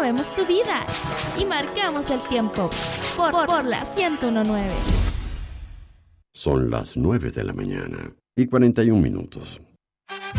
movemos tu vida y marcamos el tiempo por la 101.9. Son las 9 de la mañana y 41 minutos.